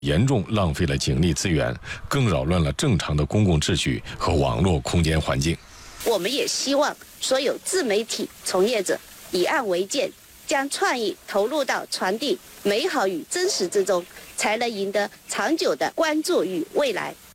严重浪费了警力资源，更扰乱了正常的公共秩序和网络空间环境。 我们也希望所有自媒体从业者以案为鉴，将创意投入到传递美好与真实之中，才能赢得长久的关注与未来。